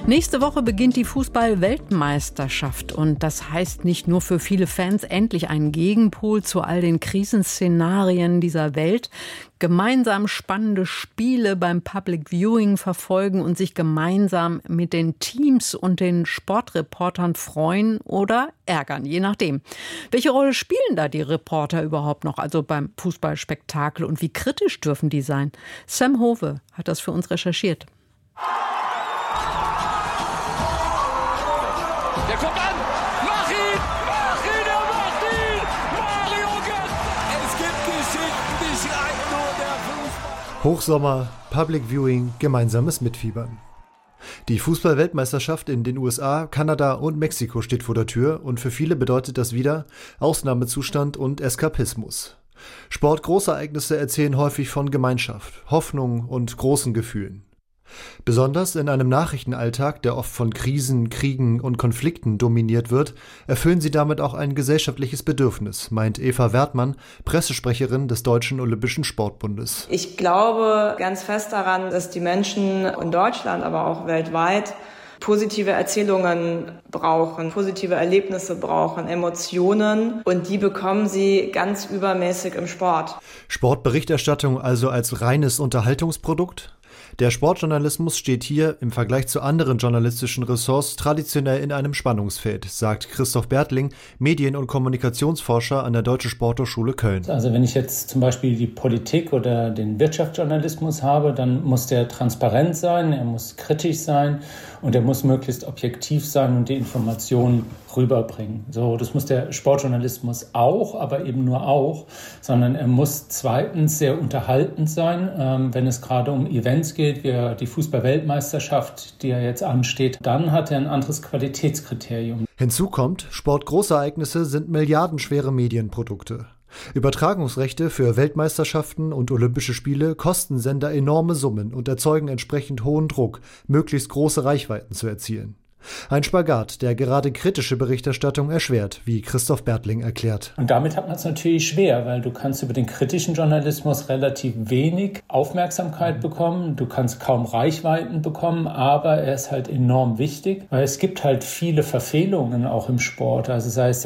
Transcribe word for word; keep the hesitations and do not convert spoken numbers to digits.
Nächste Woche beginnt die Fußball-Weltmeisterschaft und das heißt nicht nur für viele Fans endlich einen Gegenpol zu all den Krisenszenarien dieser Welt, gemeinsam spannende Spiele beim Public Viewing verfolgen und sich gemeinsam mit den Teams und den Sportreportern freuen oder ärgern, je nachdem. Welche Rolle spielen da die Reporter überhaupt noch, also beim Fußballspektakel, und wie kritisch dürfen die sein? Sam Hove hat das für uns recherchiert. Der kommt an! Mach ihn! Mach ihn! Er macht ihn! Mario Götze! Es gibt Geschichten, die schreibt nur der Fußball. Hochsommer, Public Viewing, gemeinsames Mitfiebern. Die Fußball-Weltmeisterschaft in den U S A, Kanada und Mexiko steht vor der Tür und für viele bedeutet das wieder Ausnahmezustand und Eskapismus. Sportgroßereignisse erzählen häufig von Gemeinschaft, Hoffnung und großen Gefühlen. Besonders in einem Nachrichtenalltag, der oft von Krisen, Kriegen und Konflikten dominiert wird, erfüllen sie damit auch ein gesellschaftliches Bedürfnis, meint Eva Wertmann, Pressesprecherin des Deutschen Olympischen Sportbundes. Ich glaube ganz fest daran, dass die Menschen in Deutschland, aber auch weltweit positive Erzählungen brauchen, positive Erlebnisse brauchen, Emotionen, und die bekommen sie ganz übermäßig im Sport. Sportberichterstattung also als reines Unterhaltungsprodukt? Der Sportjournalismus steht hier im Vergleich zu anderen journalistischen Ressorts traditionell in einem Spannungsfeld, sagt Christoph Bertling, Medien- und Kommunikationsforscher an der Deutschen Sporthochschule Köln. Also wenn ich jetzt zum Beispiel die Politik oder den Wirtschaftsjournalismus habe, dann muss der transparent sein, er muss kritisch sein und er muss möglichst objektiv sein und die Informationen rüberbringen. So, das muss der Sportjournalismus auch, aber eben nur auch, sondern er muss zweitens sehr unterhaltend sein, ähm, wenn es gerade um Events geht, wie die Fußball-Weltmeisterschaft, die ja jetzt ansteht, dann hat er ein anderes Qualitätskriterium. Hinzu kommt, Sportgroßereignisse sind milliardenschwere Medienprodukte. Übertragungsrechte für Weltmeisterschaften und Olympische Spiele kosten Sender enorme Summen und erzeugen entsprechend hohen Druck, möglichst große Reichweiten zu erzielen. Ein Spagat, der gerade kritische Berichterstattung erschwert, wie Christoph Bertling erklärt. Und damit hat man es natürlich schwer, weil du kannst über den kritischen Journalismus relativ wenig Aufmerksamkeit bekommen, du kannst kaum Reichweiten bekommen, aber er ist halt enorm wichtig, weil es gibt halt viele Verfehlungen auch im Sport, also sei es